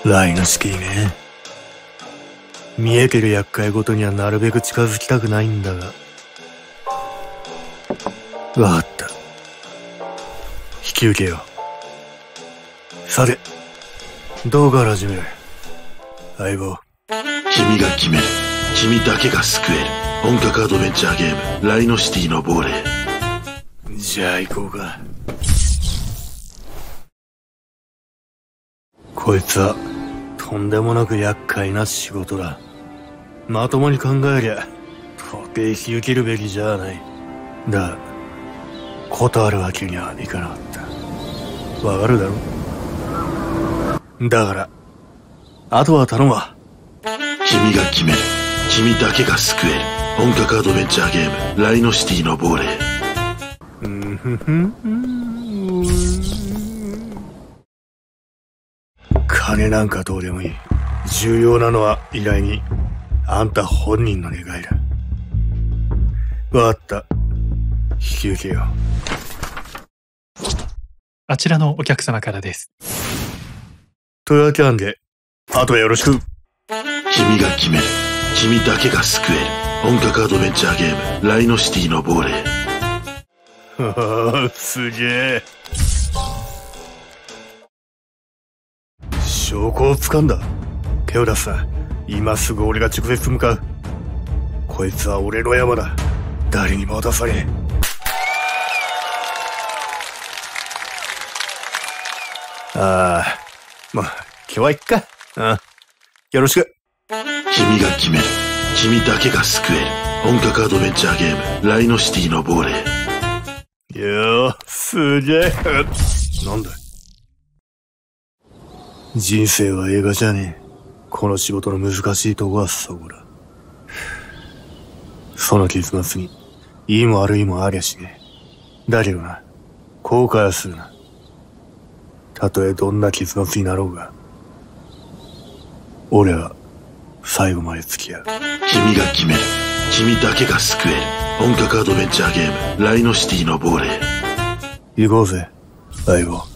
ライノシティね。見えてる厄介ごとにはなるべく近づきたくないんだが。わかった。引き受けよう。さて、どうから始める？相棒。 君が決める。君だけが救える。本格アドベンチャーゲーム、ライノシティの亡霊。 じゃあ行こうか。こいつは、とんでもなく厄介な仕事だ。まともに考えりゃ、到底引き受けるべきじゃない。だが、断るわけにはいかなかった。わかるだろ？だから、あとは頼むわ。 君が決める。君だけが救える。本格アドベンチャーゲーム、ライノシティの亡霊。 金なんかどうでもいい。重要なのは依頼人、あんた本人の願いだ。わかった。引き受けよう。 あちらのお客様からです。 というわけなんで、あとはよろしく。 君が決める。君だけが救える。本格アドベンチャーゲーム、ライノシティの亡霊。 すげえ。証拠を掴んだ。手を出すな。今すぐ俺が直接向かう。こいつは俺の山だ。誰にも渡されん。まあ、今日はいっか。よろしく。 君が決める。君だけが救える。本格アドベンチャーゲーム、ライノシティの亡霊。 すげえ。なんだ？人生は映画じゃねえ。この仕事の難しいとこはそこだ。その結末に、いいも悪いもありゃしねえ。だけどな、後悔はするな。たとえどんな結末になろうが、俺は最後まで付き合う。 君が決める。君だけが救える。本格アドベンチャーゲーム、ライノシティの亡霊。 行こうぜ、相棒。